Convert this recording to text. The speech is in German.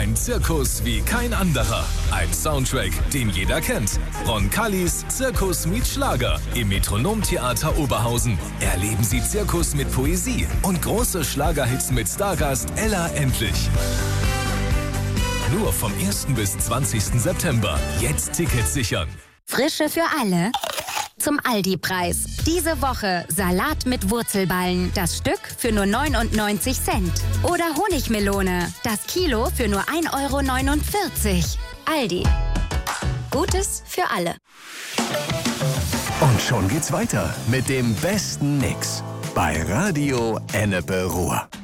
Ein Zirkus wie kein anderer. Ein Soundtrack, den jeder kennt. Roncalis Zirkus meets Schlager im Metronomtheater Oberhausen. Erleben Sie Zirkus mit Poesie und große Schlagerhits mit Stargast Ella Endlich. Nur vom 1. bis 20. September. Jetzt Tickets sichern. Frische für alle. Zum Aldi-Preis. Diese Woche Salat mit Wurzelballen. Das Stück für nur 99 Cent. Oder Honigmelone. Das Kilo für nur 1,49 €. Aldi. Gutes für alle. Und schon geht's weiter mit dem besten Mix bei Radio Ennepe Ruhr.